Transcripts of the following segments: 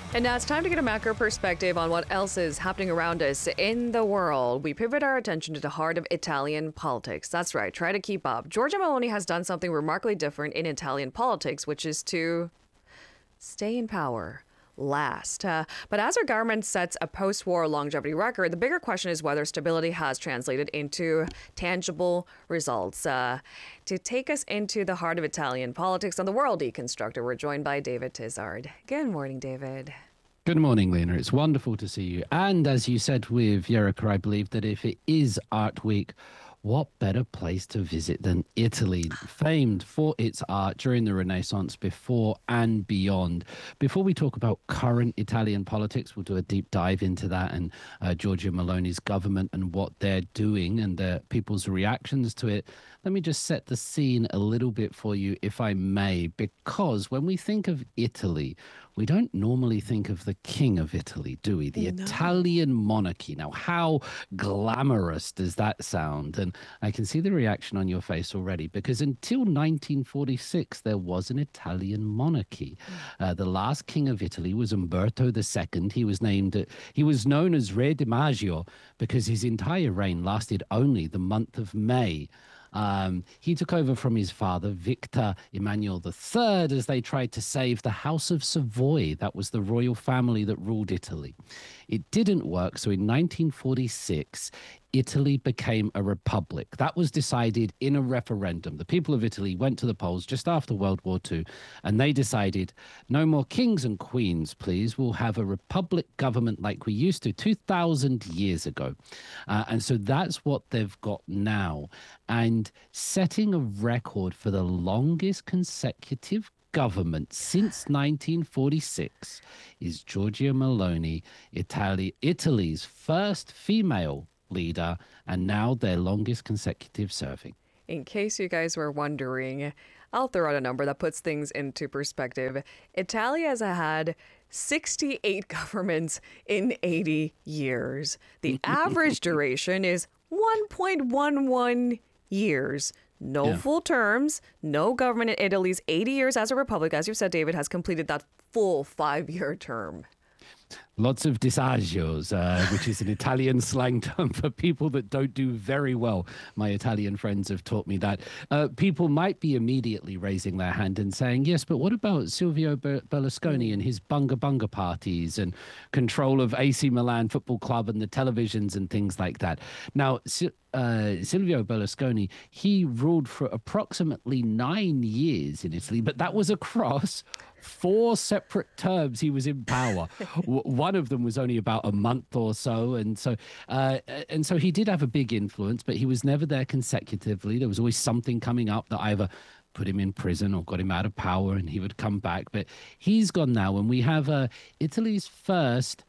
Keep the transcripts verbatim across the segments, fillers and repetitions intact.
And now it's time to get a macro perspective on what else is happening around us in the world. We pivot our attention to the heart of Italian politics. That's right, try to keep up. Giorgia Meloni has done something remarkably different in Italian politics, which is to stay in power. Last. Uh, but as our government sets a post-war longevity record, the bigger question is whether stability has translated into tangible results. Uh, to take us into the heart of Italian politics on the World Deconstructor, we're joined by David Tizard. Good morning, David. Good morning, Lena. It's wonderful to see you. And as you said with Yerika, I believe that if it is Art Week, what better place to visit than Italy, famed for its art during the Renaissance, before and beyond. Before we talk about current Italian politics, we'll do a deep dive into that and uh, Giorgia Meloni's government and what they're doing and the people's reactions to it. Let me just set the scene a little bit for you, if I may, because when we think of Italy, we don't normally think of the king of Italy, do we? The no. Italian monarchy. Now, how glamorous does that sound? And I can see the reaction on your face already, because until nineteen forty-six, there was an Italian monarchy. Uh, the last king of Italy was Umberto the Second. He was named, uh, he was known as Re di Maggio because his entire reign lasted only the month of May. Um, he took over from his father, Victor Emmanuel the Third, as they tried to save the House of Savoy. That was the royal family that ruled Italy. It didn't work, so in nineteen forty-six, Italy became a republic. That was decided in a referendum. The people of Italy went to the polls just after World War Two, and they decided, no more kings and queens, please. We'll have a republic government like we used to two thousand years ago. Uh, and so that's what they've got now. And setting a record for the longest consecutive government since nineteen forty-six is Giorgia Meloni, Italy, Italy's first female leader, and now their longest consecutive serving. In case you guys were wondering, I'll throw out a number that puts things into perspective. Italy has had sixty-eight governments in eighty years. The average duration is one point one one years. No yeah. full terms, no government in Italy's eighty years as a republic, as you said, David, has completed that full five-year term. Lots of disagios, uh, which is an Italian slang term for people that don't do very well. My Italian friends have taught me that. Uh, people might be immediately raising their hand and saying, yes, but what about Silvio Berlusconi and his bunga bunga parties and control of A C Milan Football Club and the televisions and things like that? Now, uh, Silvio Berlusconi, he ruled for approximately nine years in Italy, but that was across four separate terms he was in power. One of them was only about a month or so, and so uh, and so he did have a big influence, but he was never there consecutively. There was always something coming up that either put him in prison or got him out of power, and he would come back. But he's gone now, and we have uh, Italy's first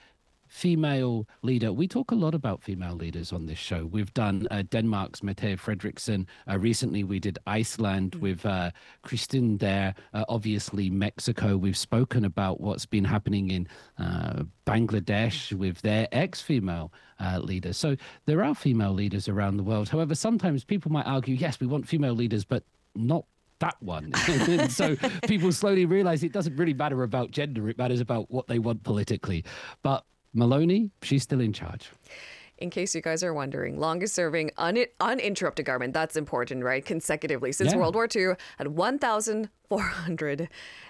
female leader. We talk a lot about female leaders on this show. We've done uh, Denmark's Mette Frederiksen. Uh, recently, we did Iceland mm. with uh, Christine there. Uh, obviously, Mexico. We've spoken about what's been happening in uh, Bangladesh with their ex-female uh, leader. So there are female leaders around the world. However, sometimes people might argue, yes, we want female leaders, but not that one. And so people slowly realize it doesn't really matter about gender. It matters about what they want politically. But Meloni, she's still in charge. In case you guys are wondering, longest serving un- uninterrupted government, that's important, right? Consecutively since yeah. World War Two at one thousand four hundred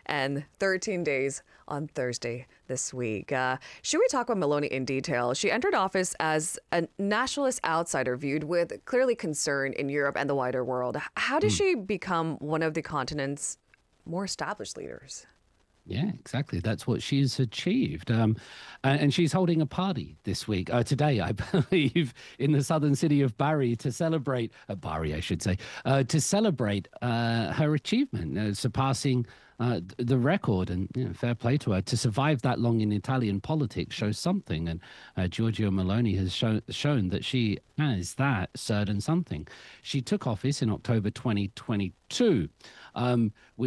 thirteen days on Thursday this week. Uh, should we talk about Meloni in detail? She entered office as a nationalist outsider viewed with clearly concern in Europe and the wider world. How did mm. she become one of the continent's more established leaders? Yeah, exactly. That's what she's achieved. Um, and she's holding a party this week, uh, today, I believe, in the southern city of Bari to celebrate, uh, Bari, I should say, uh, to celebrate uh, her achievement, uh, surpassing uh, the record. And you know, fair play to her. To survive that long in Italian politics shows something. And uh, Giorgia Meloni has show, shown that she has that certain something. She took office in October twenty twenty-two, um, which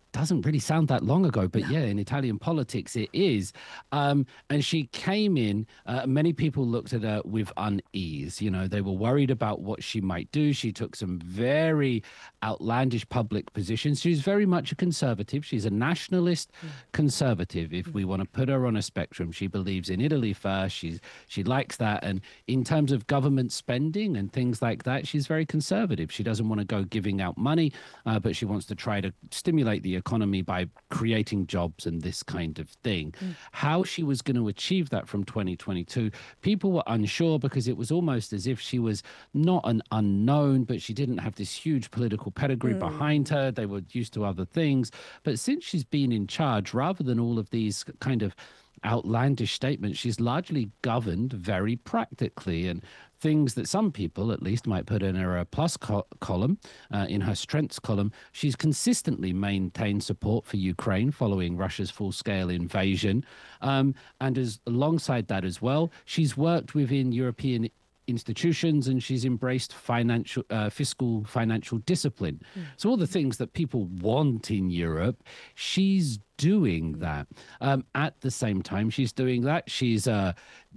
doesn't really sound that long ago, but yeah, in Italian politics it is. Um, and she came in, uh, many people looked at her with unease. You know, they were worried about what she might do. She took some very outlandish public positions. She's very much a conservative. She's a nationalist mm. conservative, if we want to put her on a spectrum. She believes in Italy first. She's, she likes that. And in terms of government spending and things like that, she's very conservative. She doesn't want to go giving out money, uh, but she wants to try to stimulate the economy by creating jobs and this kind of thing. Mm. How she was going to achieve that from twenty twenty-two, people were unsure because it was almost as if she was not an unknown, but she didn't have this huge political pedigree mm. behind her. They were used to other things. But since she's been in charge, rather than all of these kind of outlandish statements, she's largely governed very practically, and things that some people at least might put in her plus co- column, uh, in her strengths column. She's consistently maintained support for Ukraine following Russia's full-scale invasion. Um, and as alongside that as well, she's worked within European institutions, and she's embraced financial, uh, fiscal financial discipline. Mm. So all the things that people want in Europe, she's doing that. Um, at the same time she's doing that, she's uh,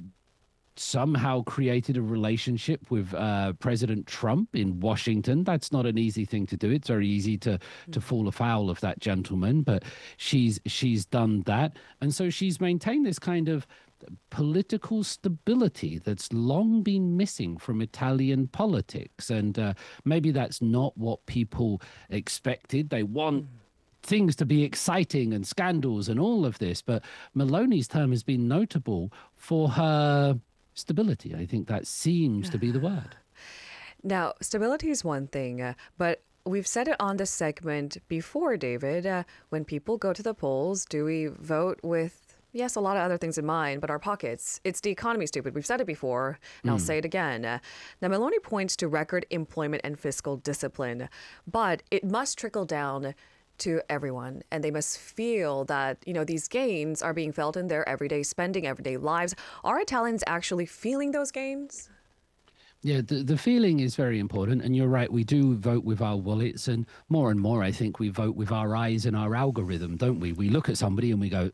somehow created a relationship with uh, President Trump in Washington. That's not an easy thing to do. It's very easy to to fall afoul of that gentleman, but she's she's done that. And so she's maintained this kind of political stability that's long been missing from Italian politics. And uh, maybe that's not what people expected. They want things to be exciting and scandals and all of this. But Meloni's term has been notable for her stability. I think that seems to be the word. Now, stability is one thing, uh, but we've said it on this segment before, David. Uh, when people go to the polls, do we vote with, yes, a lot of other things in mind, but our pockets? It's the economy, stupid. We've said it before, and mm. I'll say it again. Uh, now, Meloni points to record employment and fiscal discipline, but it must trickle down to everyone, and they must feel that, you know, these gains are being felt in their everyday spending, everyday lives. Are Italians actually feeling those gains? Yeah, the, the feeling is very important. And you're right, we do vote with our wallets. And more and more, I think we vote with our eyes and our algorithm, don't we? We look at somebody and we go,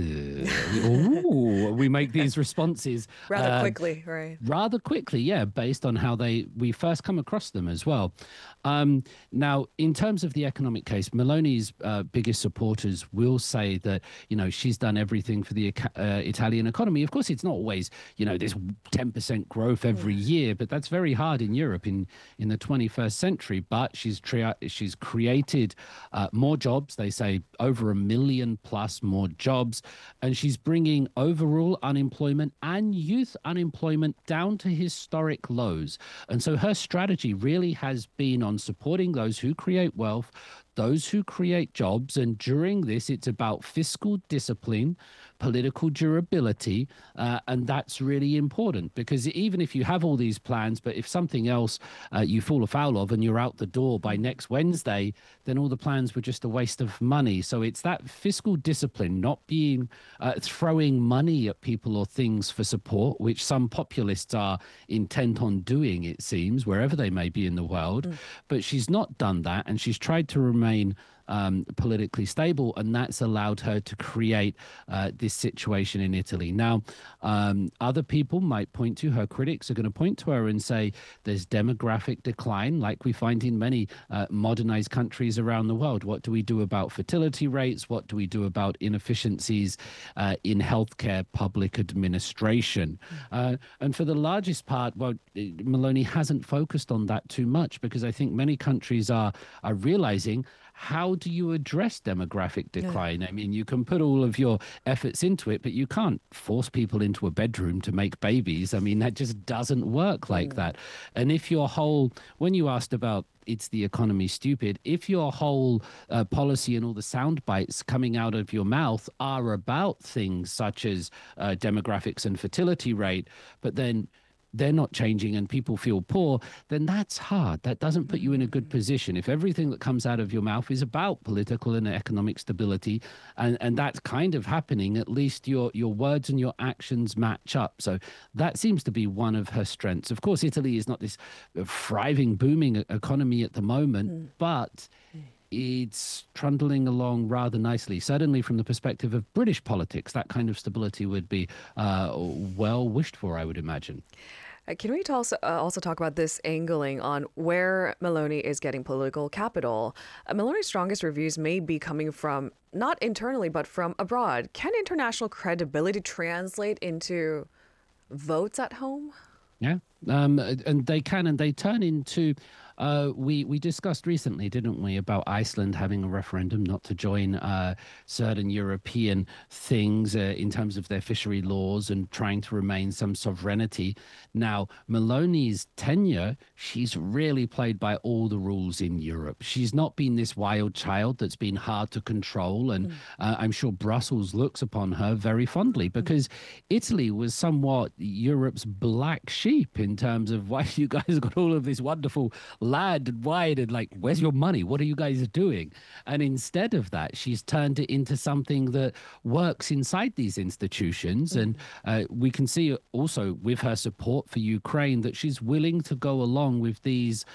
ooh, we make these responses. Rather uh, quickly, right? Rather quickly, yeah, based on how they we first come across them as well. Um, now, in terms of the economic case, Meloni's uh, biggest supporters will say that, you know, she's done everything for the uh, Italian economy. Of course, it's not always, you know, this ten percent growth every year, but that's very hard in Europe in, in the twenty-first century. But she's trea- she's created uh, more jobs. They say over a million plus more jobs. And she's bringing overall unemployment and youth unemployment down to historic lows. And so her strategy really has been on supporting those who create wealth, those who create jobs. And during this, it's about fiscal discipline, political durability, uh, and that's really important, because even if you have all these plans, but if something else uh, you fall afoul of and you're out the door by next Wednesday, then all the plans were just a waste of money. So it's that fiscal discipline, not being uh, throwing money at people or things for support, which some populists are intent on doing, it seems, wherever they may be in the world. Mm. But she's not done that, and she's tried to remain Um, politically stable, and that's allowed her to create uh, this situation in Italy. Now, um, other people might point to, her critics are going to point to her and say there's demographic decline, like we find in many uh, modernized countries around the world. What do we do about fertility rates? What do we do about inefficiencies uh, in healthcare, public administration? Uh, and for the largest part, well, Meloni hasn't focused on that too much, because I think many countries are are realizing, how do you address demographic decline? Yeah. I mean, you can put all of your efforts into it, but you can't force people into a bedroom to make babies. I mean, that just doesn't work like mm. that. And if your whole, when you asked about it's the economy stupid, if your whole uh, policy and all the sound bites coming out of your mouth are about things such as uh, demographics and fertility rate, but then they're not changing and people feel poor, then that's hard. That doesn't put you in a good position. If everything that comes out of your mouth is about political and economic stability, and, and that's kind of happening, at least your, your words and your actions match up. So that seems to be one of her strengths. Of course, Italy is not this thriving, booming economy at the moment, mm. but it's trundling along rather nicely. Certainly from the perspective of British politics, that kind of stability would be uh, well wished for, I would imagine. Uh, Can we also, uh, also talk about this angling on where Maloney is getting political capital? Uh, Maloney's strongest reviews may be coming from not internally, but from abroad. Can international credibility translate into votes at home? Yeah, um, and they can, and they turn into. Uh, we we discussed recently, didn't we, about Iceland having a referendum not to join uh, certain European things uh, in terms of their fishery laws and trying to remain some sovereignty. Now, Maloney's tenure, she's really played by all the rules in Europe. She's not been this wild child that's been hard to control, and mm. uh, I'm sure Brussels looks upon her very fondly because Italy was somewhat Europe's black sheep in terms of why you guys got all of this wonderful land and wide and like, where's your money? What are you guys doing? And instead of that, she's turned it into something that works inside these institutions. Mm-hmm. And uh, we can see also with her support for Ukraine that she's willing to go along with these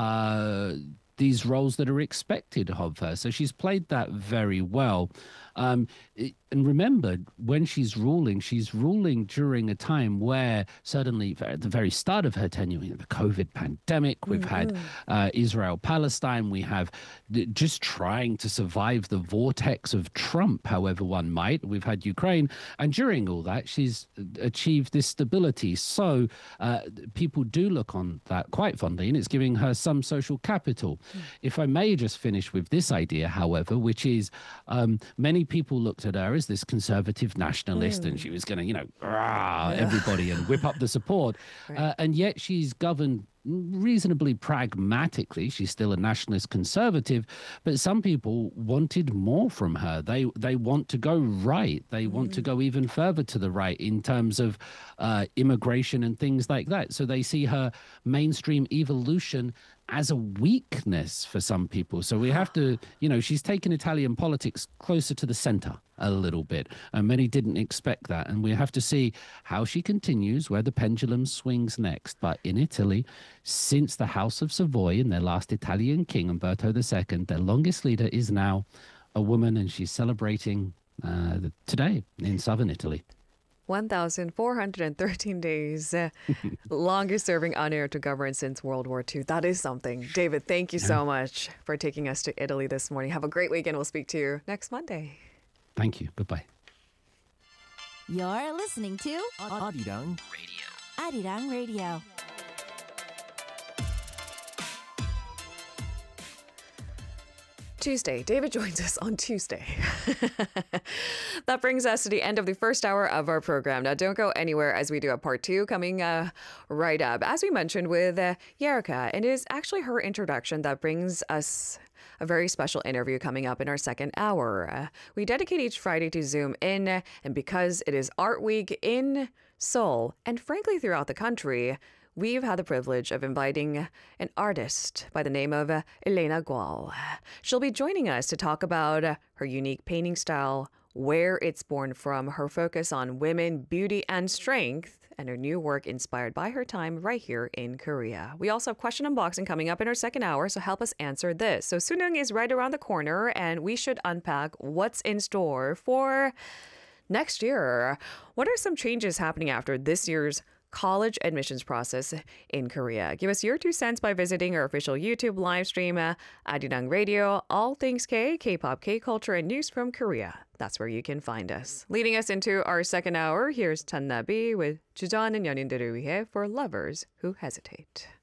uh, these roles that are expected of her. So she's played that very well. Um, it, and remember, when she's ruling, she's ruling during a time where certainly at the very start of her tenure, you know, the COVID pandemic, we've mm-hmm. had uh, Israel-Palestine, we have just trying to survive the vortex of Trump, however one might. We've had Ukraine. And during all that, she's achieved this stability. So uh, people do look on that quite fondly, and it's giving her some social capital. Mm. If I may just finish with this idea, however, which is um, many people looked at her as this conservative nationalist mm. and she was going to, you know, rah, yeah. everybody and whip up the support. Right. Uh, and yet she's governed reasonably pragmatically. She's still a nationalist conservative, but some people wanted more from her. They they want to go right. They mm. want to go even further to the right in terms of uh, immigration and things like that. So they see her mainstream evolution as a weakness for some people. So we have to, you know, she's taken Italian politics closer to the center a little bit, and many didn't expect that. And we have to see how she continues, where the pendulum swings next. But in Italy, since the House of Savoy and their last Italian king, Umberto the Second, their longest leader is now a woman, and she's celebrating uh, today in southern Italy. one thousand four hundred thirteen days, uh, longest serving unheir to govern since World War Two. That is something. David, thank you so much for taking us to Italy this morning. Have a great weekend. We'll speak to you next Monday. Thank you. Goodbye. You're listening to Arirang Radio. Arirang Radio. Tuesday. David joins us on Tuesday. That brings us to the end of the first hour of our program. Now, don't go anywhere as we do a part two coming uh, right up. As we mentioned with uh, Yerika, it is actually her introduction that brings us a very special interview coming up in our second hour. Uh, we dedicate each Friday to Zoom in, and because it is Art Week in Seoul and frankly throughout the country, we've had the privilege of inviting an artist by the name of uh, Elena Gual. She'll be joining us to talk about uh, her unique painting style, where it's born from, her focus on women, beauty, and strength, and her new work inspired by her time right here in Korea. We also have question unboxing coming up in our second hour, so help us answer this. So Suneung is right around the corner, and we should unpack what's in store for next year. What are some changes happening after this year's college admissions process in Korea? Give us your two cents by visiting our official YouTube live stream, uh, Arirang Radio, all things K, K-pop, K-culture, and news from Korea. That's where you can find us. Leading us into our second hour, here's Tan Nabi with 주저하는 연인들을 위해 for lovers who hesitate.